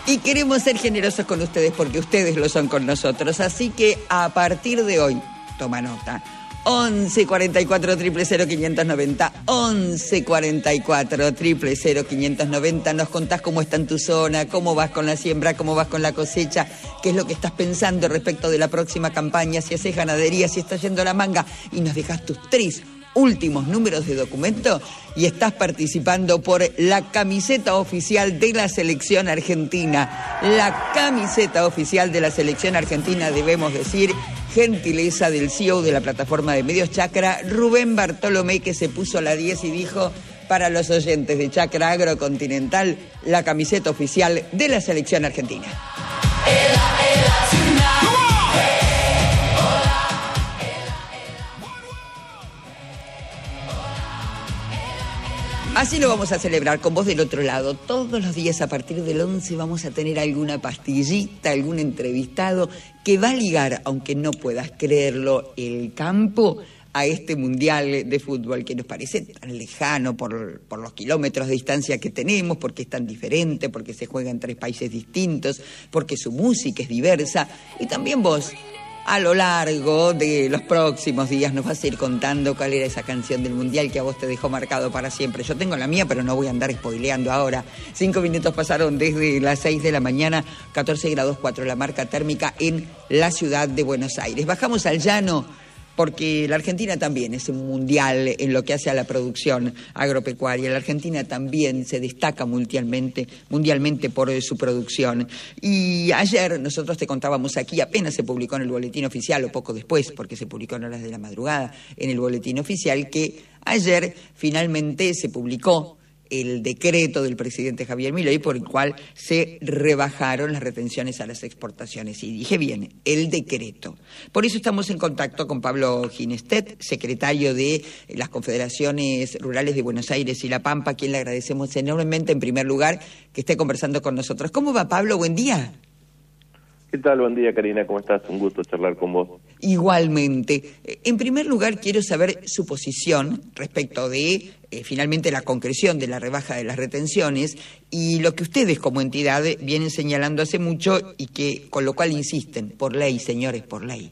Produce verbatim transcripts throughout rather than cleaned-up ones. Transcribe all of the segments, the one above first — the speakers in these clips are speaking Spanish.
Y queremos ser generosos con ustedes porque ustedes lo son con nosotros. Así que a partir de hoy, toma nota, once cuarenta y cuatro, cero cero cero, quinientos noventa, once cuarenta y cuatro, cero cero cero, quinientos noventa. Nos contás cómo está en tu zona, cómo vas con la siembra, cómo vas con la cosecha, qué es lo que estás pensando respecto de la próxima campaña, si haces ganadería, si estás yendo a la manga, y nos dejas tus tres últimos números de documento y estás participando por la camiseta oficial de la selección argentina. La camiseta oficial de la selección argentina, debemos decir, gentileza del C E O de la plataforma de medios Chacra, Rubén Bartolomé, que se puso la diez y dijo: para los oyentes de Chacra Agrocontinental, la camiseta oficial de la selección argentina. Así lo vamos a celebrar con vos del otro lado. Todos los días a partir del once vamos a tener alguna pastillita, algún entrevistado que va a ligar, aunque no puedas creerlo, el campo a este mundial de fútbol que nos parece tan lejano por, por los kilómetros de distancia que tenemos, porque es tan diferente, porque se juega en tres países distintos, porque su música es diversa. Y también vos, a lo largo de los próximos días, nos vas a ir contando cuál era esa canción del Mundial que a vos te dejó marcado para siempre. Yo tengo la mía, pero no voy a andar spoileando ahora. Cinco minutos pasaron desde las seis de la mañana, catorce grados cuatro la marca térmica en la ciudad de Buenos Aires. Bajamos al llano porque la Argentina también es un mundial en lo que hace a la producción agropecuaria. La Argentina también se destaca mundialmente, mundialmente por su producción. Y ayer nosotros te contábamos aquí, apenas se publicó en el boletín oficial, o poco después, porque se publicó en horas de la madrugada, en el boletín oficial, que ayer finalmente se publicó el decreto del presidente Javier Milei por el cual se rebajaron las retenciones a las exportaciones. Y dije bien, el decreto. Por eso estamos en contacto con Pablo Ginestet, secretario de las Confederaciones Rurales de Buenos Aires y La Pampa, a quien le agradecemos enormemente, en primer lugar, que esté conversando con nosotros. ¿Cómo va, Pablo? Buen día. ¿Qué tal? Buen día, Karina. ¿Cómo estás? Un gusto charlar con vos. Igualmente. En primer lugar, quiero saber su posición respecto de, eh, finalmente, la concreción de la rebaja de las retenciones y lo que ustedes como entidad vienen señalando hace mucho y que, con lo cual insisten, por ley, señores, por ley.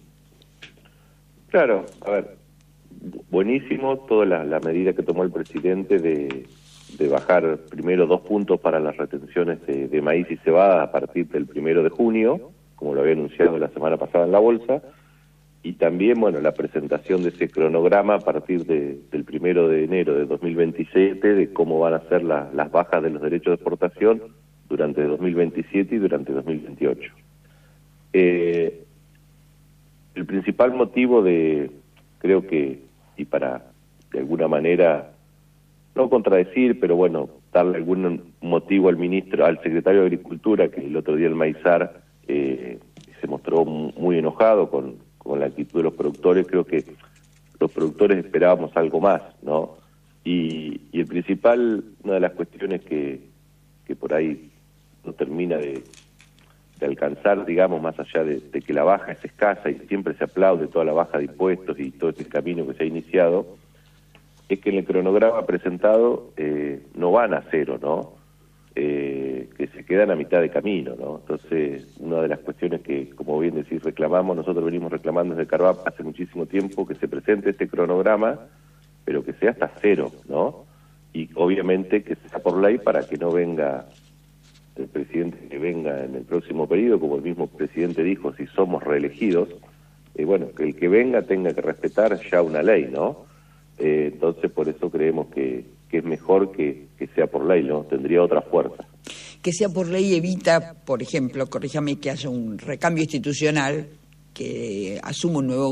Claro, a ver, buenísimo toda la, la medida que tomó el presidente de, de bajar primero dos puntos para las retenciones de, de maíz y cebada a partir del primero de junio, como lo había anunciado la semana pasada en la bolsa, y también, bueno, la presentación de ese cronograma a partir de, del primero de enero de dos mil veintisiete, de cómo van a ser la, las bajas de los derechos de exportación durante dos mil veintisiete y durante dos mil veintiocho. Eh, el principal motivo de, creo que, y para de alguna manera, no contradecir, pero bueno, darle algún motivo al ministro, al secretario de Agricultura, que el otro día el Maizar eh, se mostró muy enojado con, con la actitud de los productores. Creo que los productores esperábamos algo más, ¿no? Y, y el principal, una de las cuestiones que, que por ahí no termina de, de alcanzar, digamos, más allá de, de que la baja es escasa y siempre se aplaude toda la baja de impuestos y todo este camino que se ha iniciado, es que en el cronograma presentado eh, no van a cero, ¿no? Eh, que se quedan a mitad de camino, ¿no? Entonces, una de las cuestiones que, como bien decís, reclamamos, nosotros venimos reclamando desde Carvap hace muchísimo tiempo, que se presente este cronograma, pero que sea hasta cero, ¿no? Y obviamente que sea por ley para que no venga el presidente que venga en el próximo periodo, como el mismo presidente dijo, si somos reelegidos, eh, bueno, que el que venga tenga que respetar ya una ley, ¿no? Eh, entonces, por eso creemos que, que es mejor que, que sea por ley, ¿no? Tendría otra fuerza. Que sea por ley evita, por ejemplo, corríjame, que haya un recambio institucional, que asuma un nuevo